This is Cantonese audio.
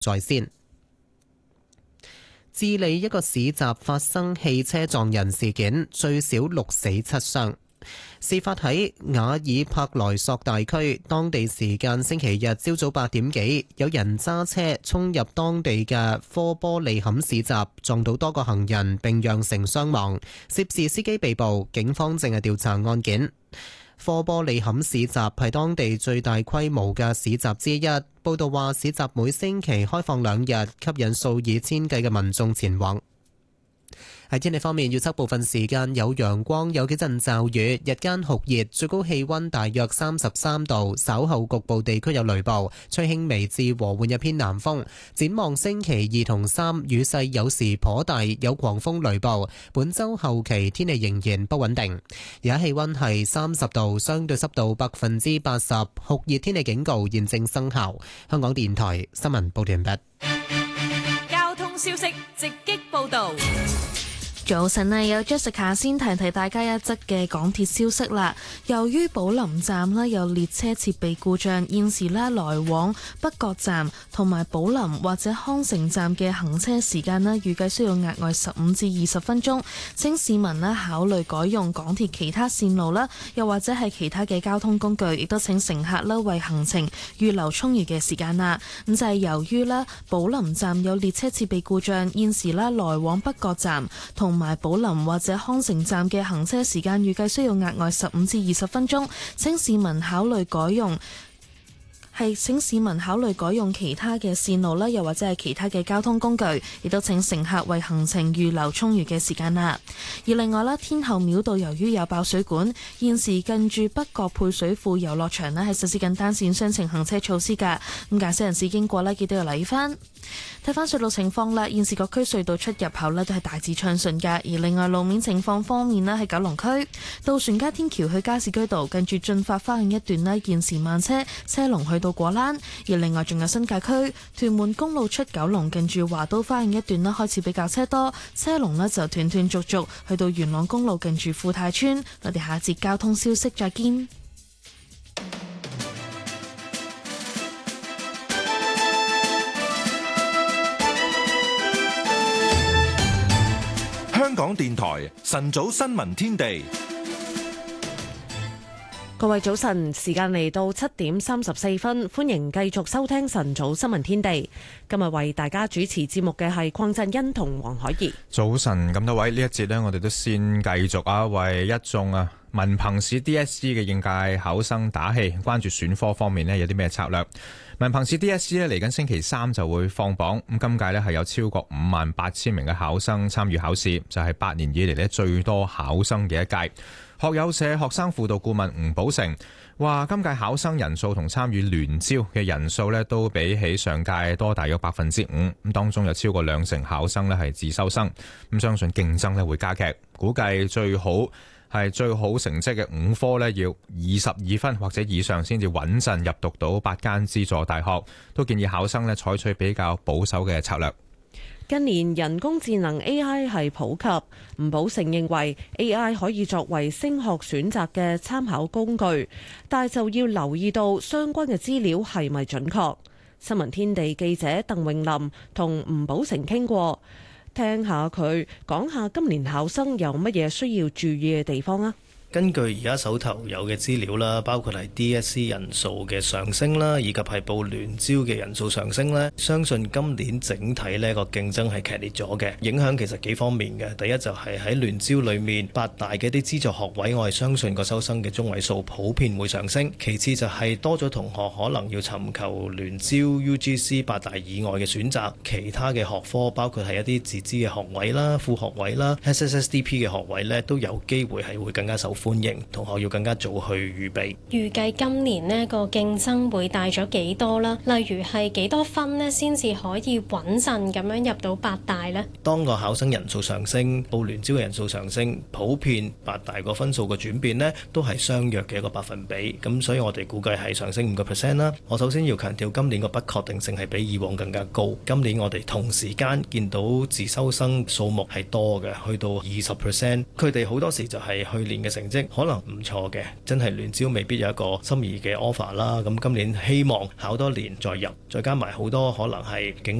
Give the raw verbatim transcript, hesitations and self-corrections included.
在先。智利一個市集發生汽車撞人事件，最少六死七傷。事發喺瓦爾帕萊索大區，當地時間星期日朝早八點幾，有人揸車衝入當地嘅科波利坎市集，撞到多個行人並釀成傷亡，涉事司機被捕，警方正係調查案件。科波利坎市集係當地最大規模嘅市集之一，報道話市集每星期開放兩日，吸引數以千計嘅民眾前往。喺天氣方面，預測部分時間有陽光，有幾陣驟雨，日間酷熱，最高氣溫大約三十三度，稍後局部地區有雷暴，吹輕微至和緩一偏南風。展望星期二同三，雨勢有時頗大，有狂風雷暴。本週後期天氣仍然不穩定。而家氣溫係三十度，相對濕度百分之八十，酷熱天氣警告現正生效。香港電台新聞報道完畢。 交通消息直擊報道。 早晨啊，有 Jessica 先提提大家一則嘅港鐵消息啦。由於寶林站咧有列車設備故障，現時咧來往北角站同埋寶林或者康城站嘅行車時間咧，預計需要額外十五至二十分鐘。請市民咧考慮改用港鐵其他線路啦，又或者係其他嘅交通工具，亦都請乘客咧為行程預留充裕嘅時間啦。咁就係由於咧寶林站有列車設備故障，現時咧來往北角站同同埋寶林或者康城站嘅行車時間預計需要額外十五至二十分鐘，請市民考慮改用係請市民考慮改用其他嘅線路啦，又或者係其他嘅交通工具，亦都請乘客為行程預留充裕嘅時間啦。而另外啦，天后廟道由於有爆水管，現時近住北角配水庫遊樂場呢係實施緊單線雙程行車措施㗎。咁駕駛人士經過呢，記得要留意翻。睇翻隧道情況啦，現時各區隧道出入口呢都係大致暢順㗎。而另外路面情況方面呢，喺九龍區渡船街天橋去加士居道近住進發花園一段呢，現時慢車，車龍去到果欄。而另外仲有新界區屯門公路出九龍近住華都花園一段呢，開始比較車多，車龍呢就斷斷續續去到元朗公路近住富泰村。我哋下一節交通消息再見。 香港電台晨早新聞天地， 各位早晨，時間嚟到七點三十四分，歡迎繼續收聽晨早新聞天地。今日為大家主持節目嘅係鄺振欣同黃海怡。 早晨，咁多位，呢一節呢，我哋都先繼續啊，為一眾啊文憑試 D S E 嘅應屆考生打氣，關注選科方面呢，有啲咩策略？文憑試 D S E 咧嚟緊星期三就會放榜，咁今屆咧係有超過五萬八千名嘅考生參與考試，就係八年以嚟咧最多考生嘅一屆。學友社學生輔導顧問吳寶成話，今屆考生人數同參與聯招嘅人數咧都比起上屆多大約百分之五，咁當中有超過兩成考生咧係自修生，咁相信競爭咧會加劇，估計最好係最好成績嘅五科呢，要二十二分或者以上先至穩陣入讀到八間資助大學，都建議考生呢採取比較保守嘅策略。 近年人工智能 A I 係普及，吳寶成認為 A I 可以作為升學選擇嘅參考工具，但係就要留意到相關嘅資料係咪準確。新聞天地記者鄧永林同吳寶成傾過。聽下佢講下今年考生有乜嘢需要注意嘅地方啊。 根據而家手頭有嘅資料啦，包括係 D S E 人數嘅上升啦，以及係報聯招嘅人數上升咧，相信今年整體呢個競爭係劇烈咗嘅，影響其實幾方面嘅。第一就係喺聯招裏面八大嘅啲資助學位，我係相信個收生嘅中位數普遍會上升。其次就係多咗同學可能要尋求聯招 U G C 八大以外嘅選擇，其他嘅學科包括係一啲自資嘅學位啦、副學位啦、S S S D P 嘅學位呢，都有機會係會更加受歡迎，同學要更加早去預備。 預計今年呢個競爭會大咗幾多啦？例如係幾多分呢先至可以穩陣咁樣入到八大呢？ 當個考生人數上升，報聯招嘅人數上升，普遍八大個分數嘅轉變呢都係相約嘅一個百分比。咁所以我哋估計係上升五個 percent 啦。我首先要強調，今年個不確定性係比以往更加高。今年我哋同時間見到自修生數目係多嘅，去到二十 percent。佢哋好多時就係去年嘅成績可能唔錯嘅，真係聯招未必有一個心儀嘅 offer 啦。咁今年希望考多年再入，再加埋好多可能係警